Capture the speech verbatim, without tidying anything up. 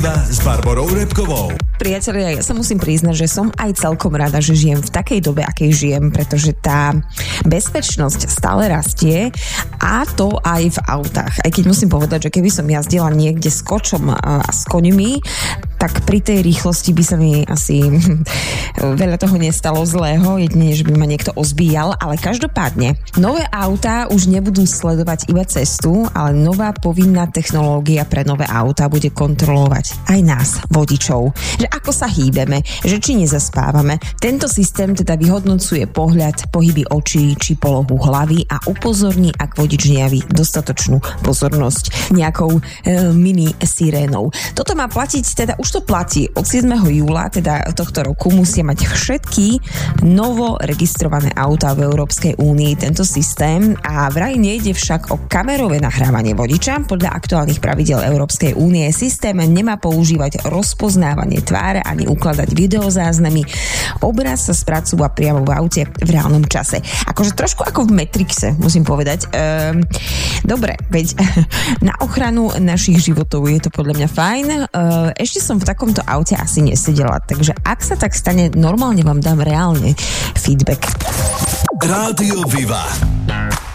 s Barborou Repkovou. Priatelia, ja sa musím priznať, že som aj celkom rada, že žijem v takej dobe, akej žijem, pretože tá bezpečnosť stále rastie a to aj v autách. Aj keď musím povedať, že keby som jazdila niekde s kočom a s koňmi, tak pri tej rýchlosti by sa mi asi veľa toho nestalo zlého, jedine, že by ma niekto ozbíjal, ale každopádne, nové autá už nebudú sledovať iba cestu, ale nová povinná technológia pre nové autá bude kontrolovať aj nás, vodičov. Že ako sa hýbeme, že či nezaspávame. Tento systém teda vyhodnocuje pohľad, pohyby očí či polohu hlavy a upozorní, ak vodič nejaví dostatočnú pozornosť nejakou e, mini sirénou. Toto má platiť, teda už to platí od siedmeho júla, teda tohto roku musia mať všetky novo registrované autá v Európskej únii tento systém a vraj nejde však o kamerové nahrávanie vodiča. Podľa aktuálnych pravidel Európskej únie systém nemá používať rozpoznávanie tváre ani ukladať videozáznamy. Obraz sa spracúva priamo v aute v reálnom čase. Akože trošku ako v Matrixe, musím povedať. Ehm, dobre, veď na ochranu našich životov je to podľa mňa fajn. Ehm, ešte som v takomto aute asi nesedela, takže ak sa tak stane, normálne vám dám reálne feedback. Rádio Viva.